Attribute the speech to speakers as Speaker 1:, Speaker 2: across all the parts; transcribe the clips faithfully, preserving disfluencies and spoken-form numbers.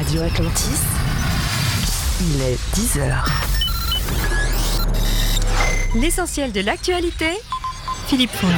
Speaker 1: Radio Atlantis, il est dix heures.
Speaker 2: L'essentiel de l'actualité, Philippe Fournier.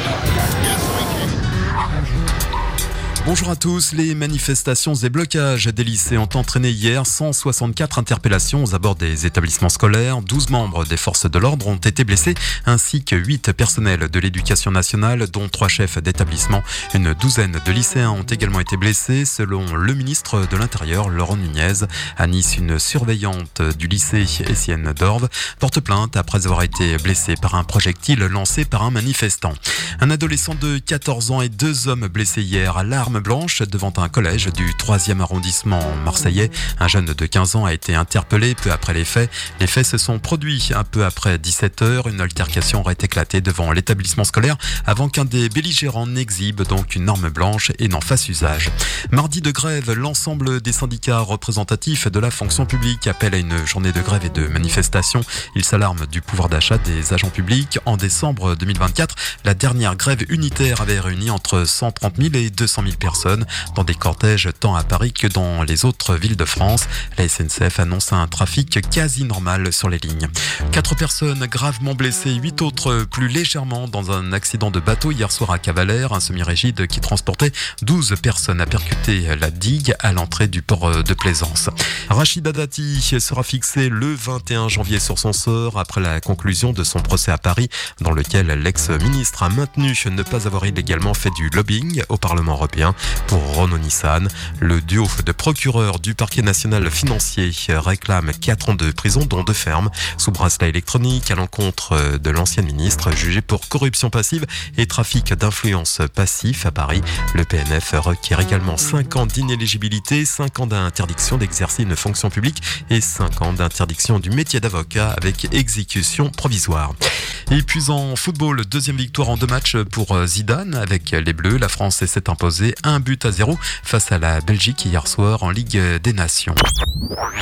Speaker 3: Bonjour à tous. Les manifestations et blocages des lycées ont entraîné hier cent soixante-quatre interpellations aux abords des établissements scolaires. douze membres des forces de l'ordre ont été blessés, ainsi que huit personnels de l'éducation nationale, dont trois chefs d'établissement. Une douzaine de lycéens ont également été blessés, selon le ministre de l'Intérieur, Laurent Nunez. À Nice, une surveillante du lycée Essienne d'Orve porte plainte après avoir été blessée par un projectile lancé par un manifestant. Un adolescent de quatorze ans et deux hommes blessés hier à l'arme blanche devant un collège du troisième arrondissement marseillais. Un jeune de quinze ans a été interpellé peu après les faits. Les faits se sont produits un peu après dix-sept heures. Une altercation aurait éclaté devant l'établissement scolaire avant qu'un des belligérants n'exhibe donc une arme blanche et n'en fasse usage. Mardi de grève, l'ensemble des syndicats représentatifs de la fonction publique appellent à une journée de grève et de manifestation. Ils s'alarment du pouvoir d'achat des agents publics. En décembre deux mille vingt-quatre, la dernière grève unitaire avait réuni entre cent trente mille et deux cent mille personnes dans des cortèges tant à Paris que dans les autres villes de France. La S N C F annonce un trafic quasi normal sur les lignes. Quatre personnes gravement blessées, huit autres plus légèrement dans un accident de bateau hier soir à Cavalère. Un semi-rigide qui transportait douze personnes a percuté la digue à l'entrée du port de Plaisance. Rachida Dati sera fixé le vingt et un janvier sur son sort après la conclusion de son procès à Paris, dans lequel l'ex-ministre a maintenu ne pas avoir illégalement fait du lobbying au Parlement européen pour Renault Nissan. Le duo de procureurs du parquet national financier réclame quatre ans de prison, dont deux fermes, sous bracelet électronique à l'encontre de l'ancienne ministre jugée pour corruption passive et trafic d'influence passif à Paris. Le P N F requiert également cinq ans d'inéligibilité, cinq ans d'interdiction d'exercer une fonction publique et cinq ans d'interdiction du métier d'avocat avec exécution provisoire. Et puis en football, deuxième victoire en deux matchs pour Zidane avec les Bleus. La France s'est imposée un but à zéro face à la Belgique hier soir en Ligue des Nations.